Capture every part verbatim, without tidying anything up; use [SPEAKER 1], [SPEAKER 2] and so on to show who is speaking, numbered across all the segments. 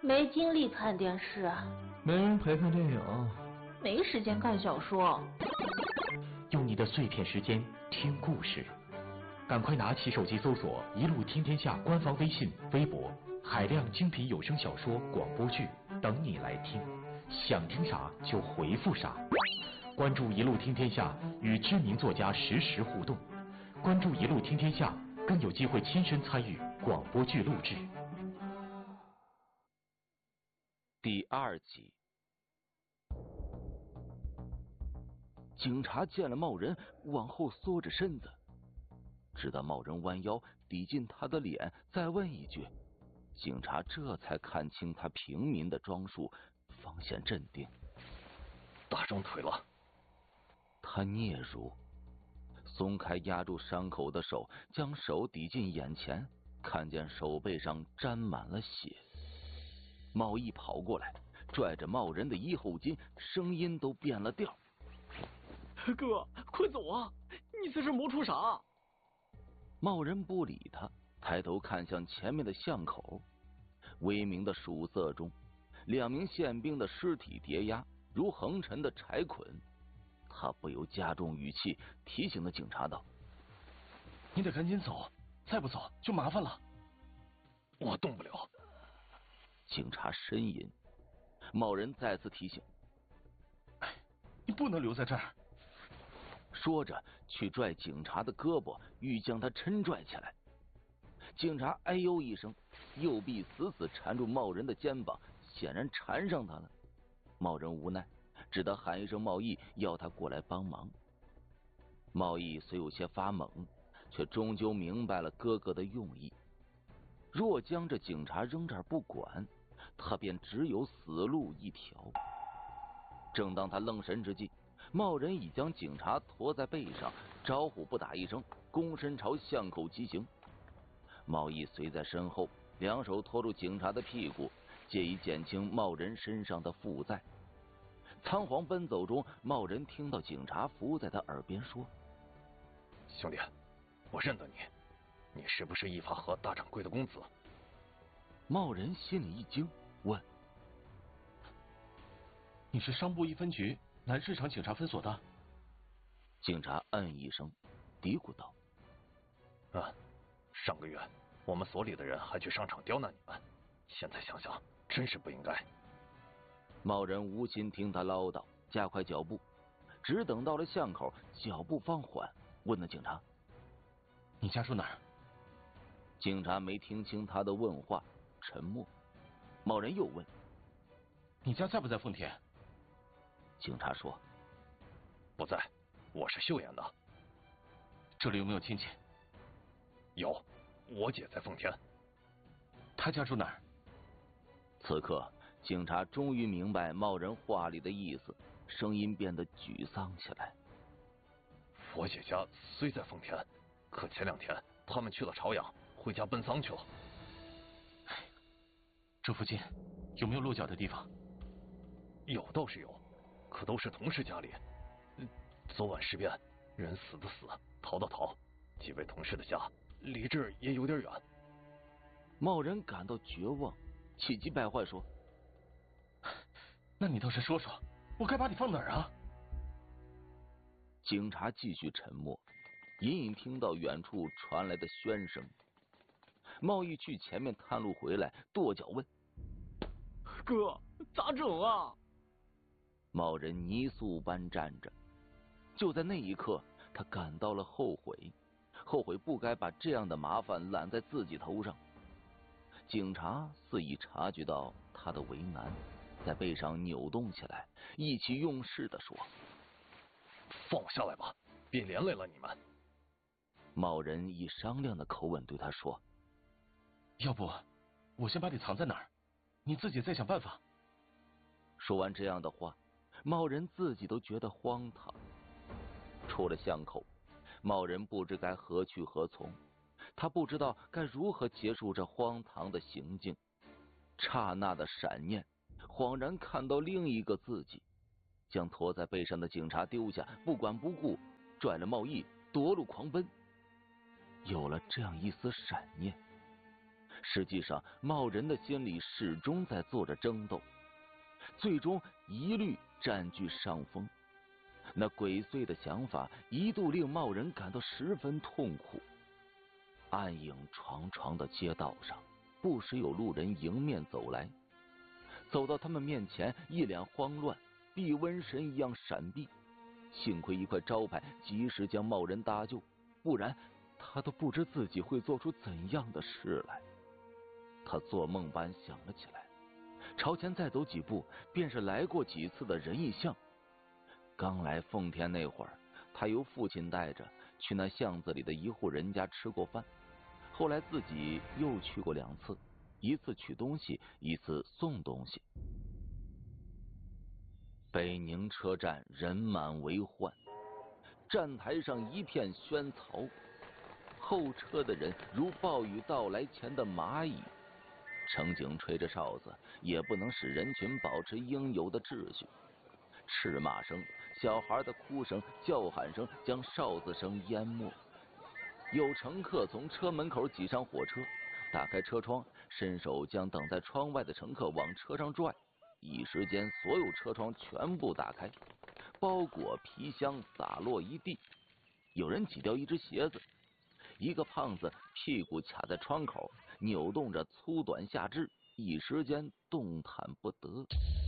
[SPEAKER 1] 没精力看电视，
[SPEAKER 2] 没人陪看电影，
[SPEAKER 1] 没时间看小说。
[SPEAKER 3] 用你的碎片时间听故事，赶快拿起手机搜索“一路听天下”官方微信、微博，海量精品有声小说、广播剧等你来听，想听啥就回复啥。关注“一路听天下”，与知名作家实时互动。关注“一路听天下”，更有机会亲身参与广播剧录制。
[SPEAKER 4] 第二集，警察见了茂人，往后缩着身子，直到茂人弯腰抵近他的脸，再问一句，警察这才看清他平民的装束，方显镇定。
[SPEAKER 5] 打中腿了。
[SPEAKER 4] 他嗫嚅，松开压住伤口的手，将手抵近眼前，看见手背上沾满了血。茂义跑过来，拽着茂人的衣后襟，声音都变了调：
[SPEAKER 5] 哥，快走啊！你在这磨出啥？
[SPEAKER 4] 茂人不理他，抬头看向前面的巷口。微明的曙色中，两名宪兵的尸体叠压，如横陈的柴捆。他不由加重语气，提醒了警察道：
[SPEAKER 5] 你得赶紧走，再不走就麻烦了。我动不了。
[SPEAKER 4] 警察呻吟。茂人再次提醒：
[SPEAKER 5] 你不能留在这儿。
[SPEAKER 4] 说着去拽警察的胳膊，欲将他抻拽起来。警察哎呦一声，右臂死死缠住茂人的肩膀，显然缠上他了。茂人无奈，只得喊一声茂义，要他过来帮忙。茂义虽有些发懵，却终究明白了哥哥的用意。若将这警察扔这儿不管，他便只有死路一条。正当他愣神之际，茂人已将警察驮在背上，招呼不打一声，躬身朝巷口疾行。茂义随在身后，两手托住警察的屁股，借以减轻茂人身上的负载。仓皇奔走中，茂人听到警察伏在他耳边说：
[SPEAKER 5] 兄弟，我认得你，你是不是一发河大掌柜的公子？
[SPEAKER 4] 茂人心里一惊，问：
[SPEAKER 5] 你是商部一分局南市场警察分所的？
[SPEAKER 4] 警察嗯一声，嘀咕道：
[SPEAKER 5] 啊，上个月我们所里的人还去商场刁难你们，现在想想真是不应该。
[SPEAKER 4] 茂人无心听他唠叨，加快脚步，只等到了巷口，脚步放缓，问了警察：
[SPEAKER 5] 你家住哪儿？
[SPEAKER 4] 警察没听清他的问话，沉默。茂人又问：
[SPEAKER 5] 你家在不在奉天？
[SPEAKER 4] 警察说：
[SPEAKER 5] 不在，我是岫岩的。这里有没有亲戚？有，我姐在奉天。她家住哪儿？
[SPEAKER 4] 此刻警察终于明白茂人话里的意思，声音变得沮丧起来。
[SPEAKER 5] 我姐家虽在奉天，可前两天他们去了朝阳，回家奔丧去了。这附近有没有落脚的地方？有倒是有，可都是同事家里。昨晚事变，人死的死，逃的逃，几位同事的家离这儿也有点远。
[SPEAKER 4] 茂人感到绝望，气急败坏说：
[SPEAKER 5] 那你倒是说说，我该把你放哪儿啊？
[SPEAKER 4] 警察继续沉默，隐隐听到远处传来的喧声。茂义去前面探路回来，跺脚问：
[SPEAKER 5] 哥，咋整啊？
[SPEAKER 4] 茂人泥塑般站着。就在那一刻，他感到了后悔，后悔不该把这样的麻烦揽在自己头上。警察似已察觉到他的为难，在背上扭动起来，意气用事地说：
[SPEAKER 5] 放我下来吧，别连累了你们。
[SPEAKER 4] 茂人以商量的口吻对他说：
[SPEAKER 5] 要不我先把你藏在哪儿，你自己再想办法。
[SPEAKER 4] 说完这样的话，茂人自己都觉得荒唐。出了巷口，茂人不知该何去何从，他不知道该如何结束这荒唐的行径。刹那的闪念，恍然看到另一个自己，将驮在背上的警察丢下，不管不顾，拽了茂义夺路狂奔。有了这样一丝闪念， 实际上，茂人的心里始终在做着争斗，最终一律占据上风。那鬼祟的想法一度令茂人感到十分痛苦。暗影幢幢的街道上，不时有路人迎面走来，走到他们面前，一脸慌乱，避瘟神一样闪避。幸亏一块招牌及时将茂人搭救，不然他都不知自己会做出怎样的事来。他做梦般想了起来，朝前再走几步，便是来过几次的仁义巷。刚来奉天那会儿，他由父亲带着去那巷子里的一户人家吃过饭，后来自己又去过两次，一次取东西，一次送东西。北宁车站人满为患，站台上一片喧嘈，候车的人如暴雨到来前的蚂蚁。乘警吹着哨子，也不能使人群保持应有的秩序。斥骂声、小孩的哭声、叫喊声将哨子声淹没。有乘客从车门口挤上火车，打开车窗，伸手将等在窗外的乘客往车上拽。一时间，所有车窗全部打开，包裹、皮箱洒落一地。有人挤掉一只鞋子，一个胖子屁股卡在窗口，扭动着粗短下肢，一时间动弹不得。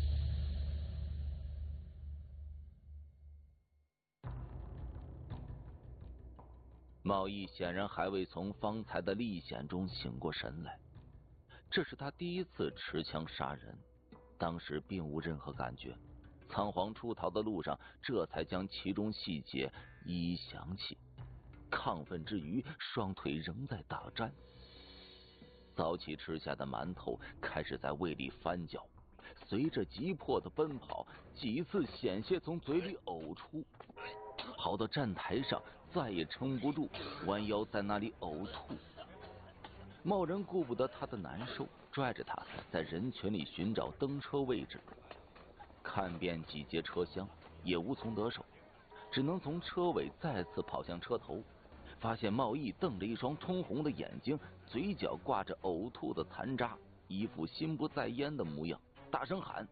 [SPEAKER 4] 茂义显然还未从方才的历险中醒过神来，这是他第一次持枪杀人，当时并无任何感觉，仓皇出逃的路上，这才将其中细节一一想起。亢奋之余，双腿仍在打颤。早起吃下的馒头开始在胃里翻搅，随着急迫的奔跑，几次险些从嘴里呕出。跑到站台上，再也撑不住，弯腰在那里呕吐。茂人顾不得他的难受，拽着他在人群里寻找登车位置，看遍几节车厢也无从得手，只能从车尾再次跑向车头，发现茂义瞪着一双通红的眼睛，嘴角挂着呕吐的残渣，一副心不在焉的模样，大声喊：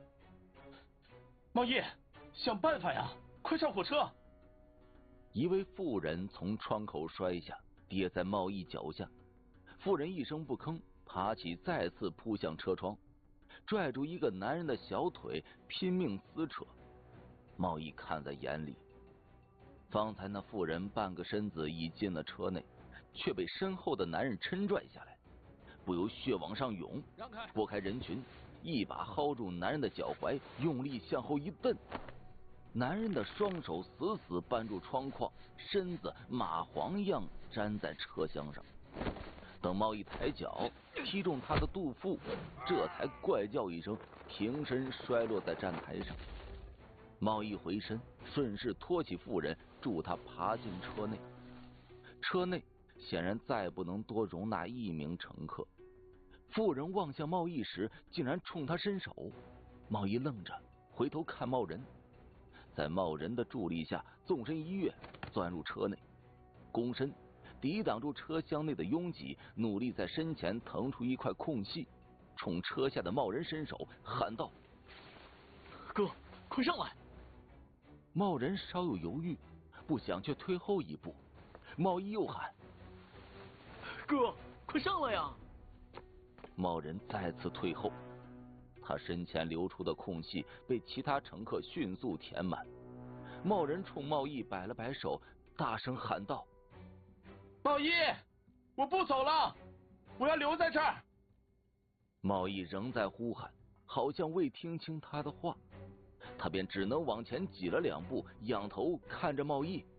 [SPEAKER 5] 茂义，想办法呀，快上火车！
[SPEAKER 4] 一位妇人从窗口摔下，跌在茂义脚下。妇人一声不吭，爬起，再次扑向车窗，拽住一个男人的小腿，拼命撕扯。茂义看在眼里，方才那妇人半个身子已进了车内，却被身后的男人抻拽下来，不由血往上涌，拨开人群，一把薅住男人的脚踝，用力向后一蹬。男人的双手死死扳住窗框，身子蚂蟥样粘在车厢上。等茂义抬脚踢中他的肚腹，这才怪叫一声，平身摔落在站台上。茂义回身，顺势托起妇人，助他爬进车内。车内显然再不能多容纳一名乘客。妇人望向茂义时，竟然冲他伸手。茂义愣着，回头看茂人，在茂人的助力下，纵身一跃，钻入车内，躬身抵挡住车厢内的拥挤，努力在身前腾出一块空隙，冲车下的茂人伸手，喊道：
[SPEAKER 5] 哥，快上来！
[SPEAKER 4] 茂人稍有犹豫，不想却退后一步。茂义又喊：
[SPEAKER 5] 哥，快上来呀！
[SPEAKER 4] 茂人再次退后，他身前流出的空隙被其他乘客迅速填满。茂人冲茂义摆了摆手，大声喊道：
[SPEAKER 5] 茂义，我不走了，我要留在这儿。
[SPEAKER 4] 茂义仍在呼喊，好像未听清他的话，他便只能往前挤了两步，仰头看着茂义。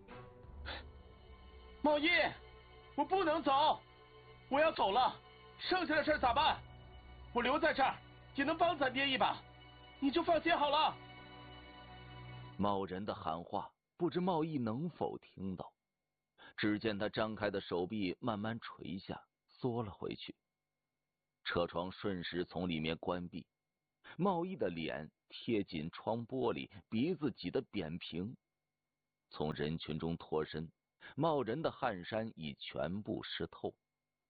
[SPEAKER 5] 茂义，我不能走，我要走了，剩下的事咋办？我留在这儿也能帮咱爹一把，你就放心好了。
[SPEAKER 4] 茂人的喊话，不知茂义能否听到。只见他张开的手臂慢慢垂下，缩了回去。车窗瞬时从里面关闭，茂义的脸贴紧窗玻璃，鼻子挤得扁平。从人群中脱身，茂人的汗衫已全部湿透，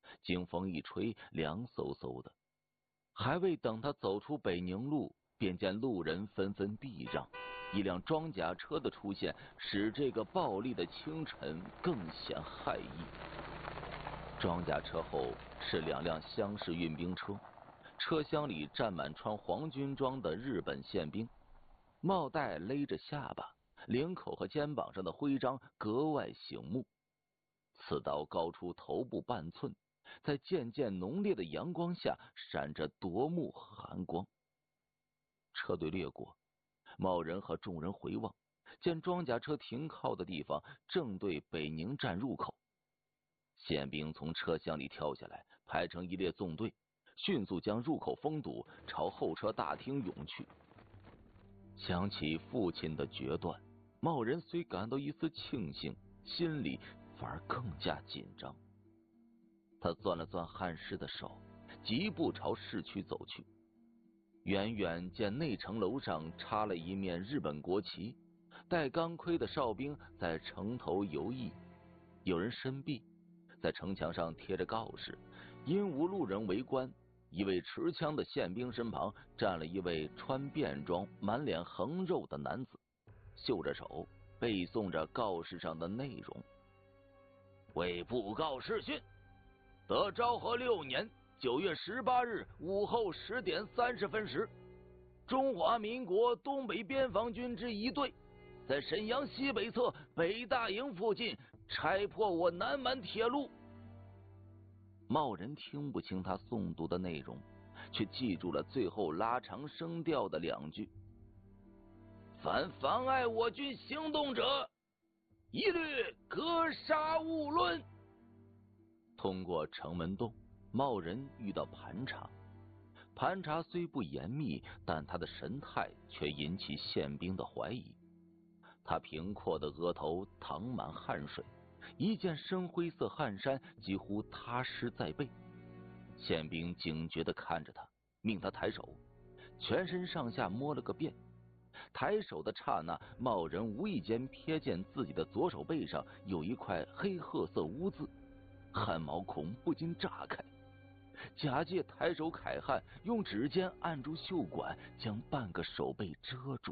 [SPEAKER 4] 经风一吹，凉飕飕的。还未等他走出北宁路，便见路人纷纷避让。一辆装甲车的出现，使这个暴戾的清晨更显骇意。装甲车后是两辆厢式运兵车，车厢里站满穿黄军装的日本宪兵，帽带勒着下巴，领口和肩膀上的徽章格外醒目。刺刀高出头部半寸，在渐渐浓烈的阳光下闪着夺目寒光。车队掠过，茂人和众人回望，见装甲车停靠的地方正对北宁站入口。宪兵从车厢里跳下来，排成一列纵队，迅速将入口封堵，朝候车大厅涌去。想起父亲的决断，茂人虽感到一丝庆幸，心里反而更加紧张。他攥了攥汗湿的手，疾步朝市区走去。远远见内城楼上插了一面日本国旗，戴钢盔的哨兵在城头游弋，有人伸臂，在城墙上贴着告示，因无路人围观，一位持枪的宪兵身旁站了一位穿便装、满脸横肉的男子，绣着手背诵着告示上的内容。为布告示讯，得昭和六年九月十八日午后十点三十分时，中华民国东北边防军之一队在沈阳西北侧北大营附近拆破我南满铁路。茂人听不清他诵读的内容，却记住了最后拉长声调的两句：凡妨碍我军行动者，一律格杀勿论。通过城门洞，茂人遇到盘查。盘查虽不严密，但他的神态却引起宪兵的怀疑。他平阔的额头淌满汗水，一件深灰色汗衫几乎踏湿在背。宪兵警觉地看着他，命他抬手，全身上下摸了个遍。抬手的刹那，茂人无意间瞥见自己的左手背上有一块黑褐色污渍，汗毛孔不禁炸开。假借抬手揩汗，用指尖按住袖管，将半个手背遮住。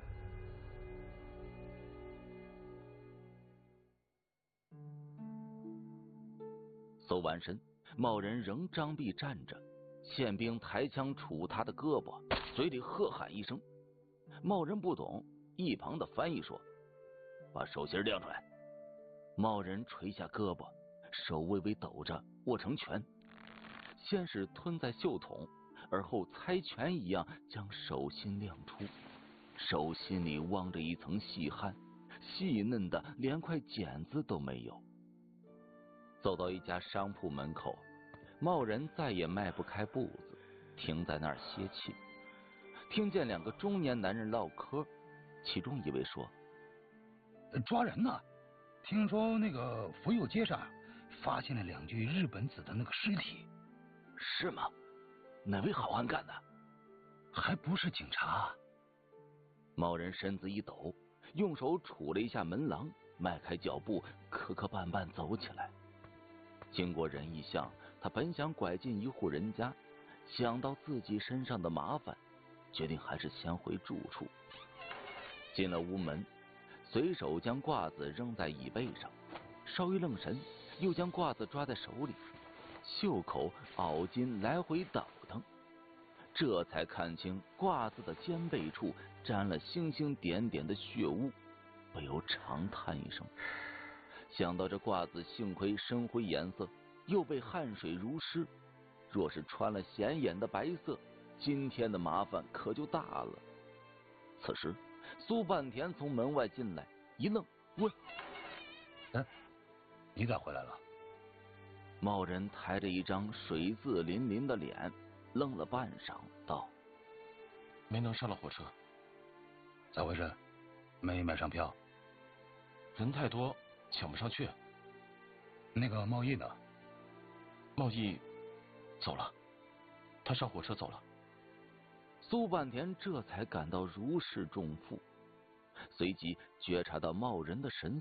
[SPEAKER 4] 搜完身，茂人仍张臂站着，宪兵抬枪杵他的胳膊，嘴里喝喊一声。茂人不懂，一旁的翻译说：把手心亮出来。茂人垂下胳膊，手微微抖着，握成拳，先是吞在袖筒，而后猜拳一样将手心亮出。手心里汪着一层细汗，细嫩的连块茧子都没有。走到一家商铺门口，茂人再也迈不开步子，停在那儿歇气。听见两个中年男人唠嗑，其中一位说：
[SPEAKER 6] 抓人呢，听说那个福佑街上发现了两具日本子的那个尸体。
[SPEAKER 4] 是吗？哪位好汉干的？
[SPEAKER 6] 还不是警察。
[SPEAKER 4] 茂人身子一抖，用手杵了一下门廊，迈开脚步，磕磕绊绊走起来。经过仁义巷，他本想拐进一户人家，想到自己身上的麻烦，决定还是先回住处。进了屋门，随手将褂子扔在椅背上，稍一愣神，又将褂子抓在手里，袖口袄巾来回倒腾，这才看清褂子的肩背处沾了星星点点的血污，不由长叹一声。想到这褂子幸亏深灰颜色，又被汗水濡湿，若是穿了显眼的白色，今天的麻烦可就大了。此时苏半田从门外进来，一愣，问：
[SPEAKER 6] 哎，你咋回来了？
[SPEAKER 4] 茂人抬着一张水渍淋淋的脸，愣了半晌，道：
[SPEAKER 5] 没能上了火车。
[SPEAKER 6] 咋回事？没买上票？
[SPEAKER 5] 人太多，抢不上去。
[SPEAKER 6] 那个茂义呢？
[SPEAKER 5] 茂义走了，他上火车走了。
[SPEAKER 4] 苏半田这才感到如释重负，随即觉察到茂人的神